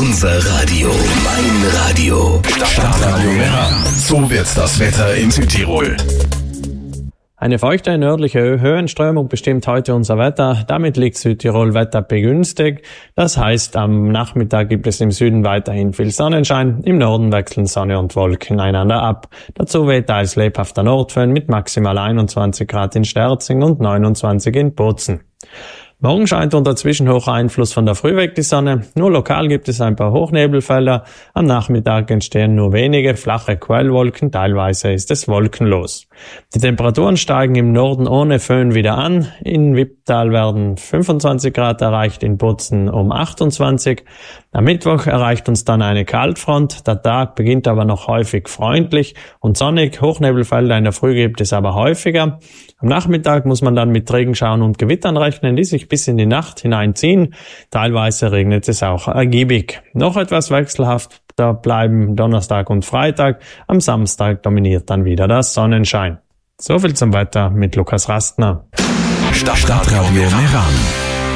Unser Radio, mein Radio. Stadtradio Meran. So wird das Wetter in Südtirol. Eine feuchte nördliche Höhenströmung bestimmt heute unser Wetter. Damit liegt Südtirol wetterbegünstigt. Das heißt, am Nachmittag gibt es im Süden weiterhin viel Sonnenschein. Im Norden wechseln Sonne und Wolken einander ab. Dazu weht teils lebhafter Nordföhn mit maximal 21 Grad in Sterzing und 29 in Bozen. Morgen scheint unter zwischenhoher Einfluss von der Früh weg die Sonne. Nur lokal gibt es ein paar Hochnebelfelder. Am Nachmittag entstehen nur wenige flache Quellwolken. Teilweise ist es wolkenlos. Die Temperaturen steigen im Norden ohne Föhn wieder an. In Wipptal werden 25 Grad erreicht, in Bozen um 28. Am Mittwoch erreicht uns dann eine Kaltfront. Der Tag beginnt aber noch häufig freundlich und sonnig. Hochnebelfelder in der Früh gibt es aber häufiger. Am Nachmittag muss man dann mit Regenschauern und Gewittern rechnen, die sich bis in die Nacht hineinziehen. Teilweise regnet es auch ergiebig. Noch etwas wechselhafter bleiben Donnerstag und Freitag. Am Samstag dominiert dann wieder der Sonnenschein. So viel zum Wetter mit Lukas Rastner. Stadtradio Meran.